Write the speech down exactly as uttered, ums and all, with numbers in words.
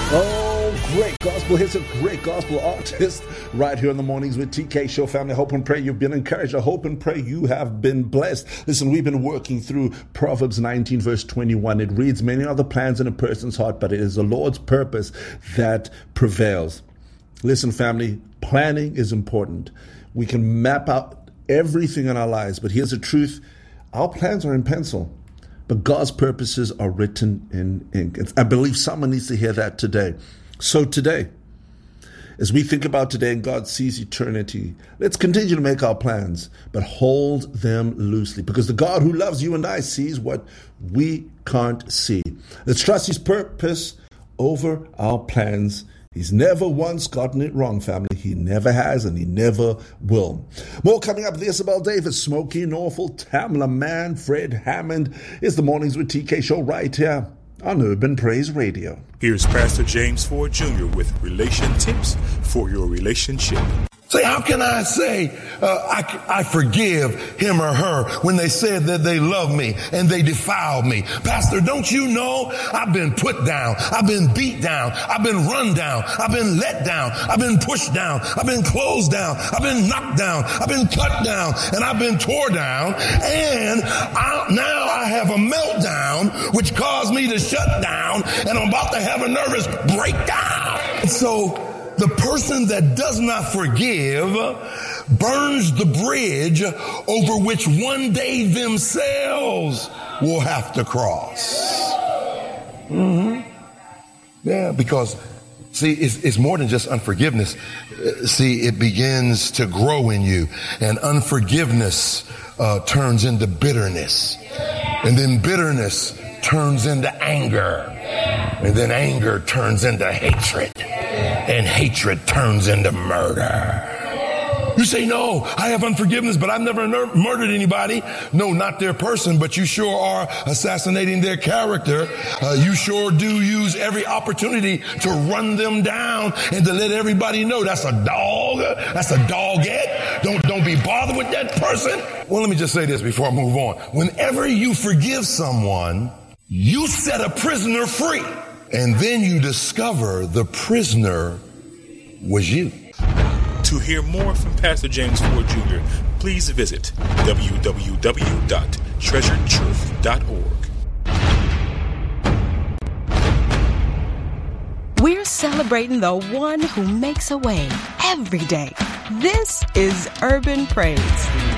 Oh, great gospel hits, a great gospel artist right here in the mornings with T K Show family. I hope and pray you've been encouraged. I hope and pray you have been blessed. Listen, we've been working through Proverbs nineteen verse twenty-one. It reads, many are the plans in a person's heart, but it is the Lord's purpose that prevails. Listen, family, planning is important. We can map out everything in our lives, but here's the truth. Our plans are in pencil, but God's purposes are written in ink. I believe someone needs to hear that today. So today, as we think about today and God sees eternity, let's continue to make our plans, but hold them loosely, because the God who loves you and I sees what we can't see. Let's trust His purpose over our plans. He's never once gotten it wrong, family. He never has, and he never will. More coming up. The Isabel Davis, Smokey Norfolk, Tamla Mann, Fred Hammond. It's the Mornings with T K Show right here on Urban Praise Radio. Here's Pastor James Ford Junior with relation tips for your relationship. Say, how can I say uh, I, I forgive him or her when they said that they love me and they defiled me? Pastor, don't you know I've been put down. I've been beat down. I've been run down. I've been let down. I've been pushed down. I've been closed down. I've been knocked down. I've been cut down. And I've been tore down. And I, now I have a meltdown, which caused me to shut down. And I'm about to have a nervous breakdown. So the person that does not forgive burns the bridge over which one day themselves will have to cross. Mm-hmm. Yeah, because, see, it's, it's more than just unforgiveness. See, it begins to grow in you. And unforgiveness uh, turns into bitterness. And then bitterness turns into anger. And then anger turns into hatred. And hatred turns into murder. You say, no, I have unforgiveness, but I've never ner- murdered anybody. No, not their person, but you sure are assassinating their character. Uh, you sure do use every opportunity to run them down and to let everybody know that's a dog. That's a dogette. Don't, don't be bothered with that person. Well, let me just say this before I move on. Whenever you forgive someone, you set a prisoner free. And then you discover the prisoner was you. To hear more from Pastor James Ford Junior, please visit w w w dot treasured truth dot org. We're celebrating the one who makes a way every day. This is Urban Praise.